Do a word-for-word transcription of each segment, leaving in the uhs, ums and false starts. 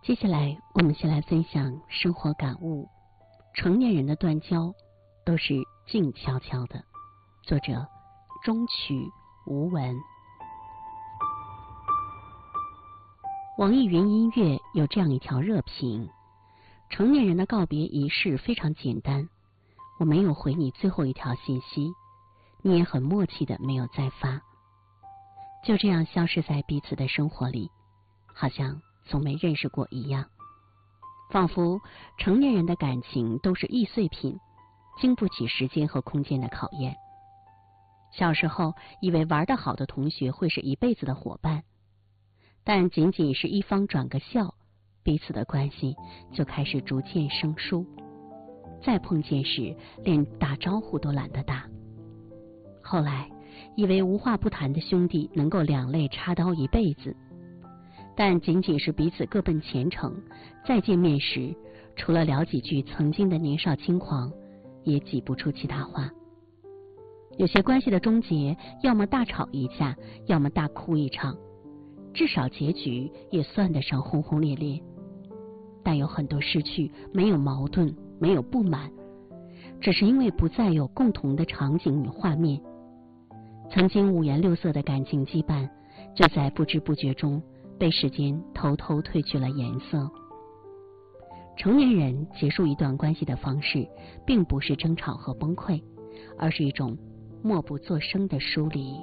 接下来我们先来分享生活感悟。成年人的断交都是静悄悄的。作者中曲无闻。网易云音乐有这样一条热评：成年人的告别仪式非常简单，我没有回你最后一条信息，你也很默契的没有再发，就这样消失在彼此的生活里，好像从没认识过一样。仿佛成年人的感情都是易碎品，经不起时间和空间的考验。小时候以为玩得好的同学会是一辈子的伙伴，但仅仅是一方转个笑，彼此的关系就开始逐渐生疏，再碰见时连打招呼都懒得打。后来以为无话不谈的兄弟能够两肋插刀一辈子，但仅仅是彼此各奔前程，再见面时除了聊几句曾经的年少轻狂，也挤不出其他话。有些关系的终结，要么大吵一架，要么大哭一场，至少结局也算得上轰轰烈烈。但有很多失去没有矛盾，没有不满，只是因为不再有共同的场景与画面。曾经五颜六色的感情羁绊，就在不知不觉中被时间偷偷褪去了颜色。成年人结束一段关系的方式，并不是争吵和崩溃，而是一种默不作声的疏离。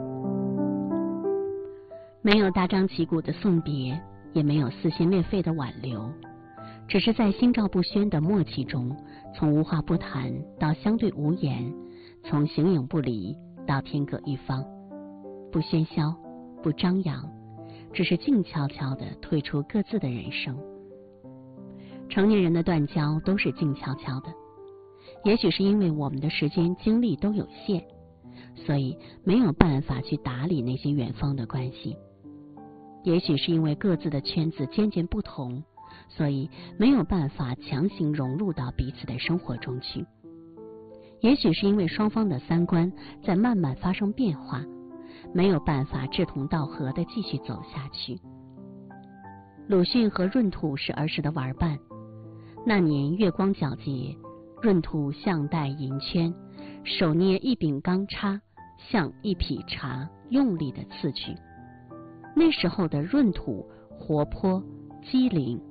没有大张旗鼓的送别，也没有撕心裂肺的挽留，只是在心照不宣的默契中，从无话不谈到相对无言，从形影不离到天各一方，不喧嚣，不张扬，只是静悄悄地退出各自的人生。成年人的断交都是静悄悄的，也许是因为我们的时间精力都有限，所以没有办法去打理那些远方的关系。也许是因为各自的圈子渐渐不同，所以没有办法强行融入到彼此的生活中去。也许是因为双方的三观在慢慢发生变化，没有办法志同道合地继续走下去。鲁迅和闰土是儿时的玩伴，那年月光皎洁，闰土项带银圈，手捏一柄钢叉，像一匹茶，用力地刺去。那时候的闰土活泼机灵，